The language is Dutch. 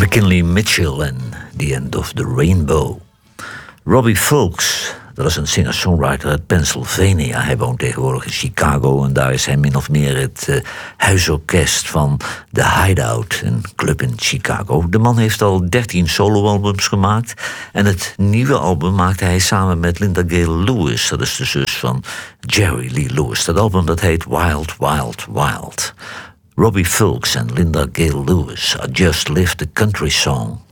McKinley Mitchell en The End of the Rainbow. Robbie Fulks, dat is een singer-songwriter uit Pennsylvania. Hij woont tegenwoordig in Chicago en daar is hij min of meer het huisorkest van The Hideout, een club in Chicago. De man heeft al 13 soloalbums gemaakt en het nieuwe album maakte hij samen met Linda Gale Lewis. Dat is de zus van Jerry Lee Lewis. Dat album dat heet Wild, Wild, Wild. Robbie Fulks en Linda Gale Lewis, I Just Lived a Country Song.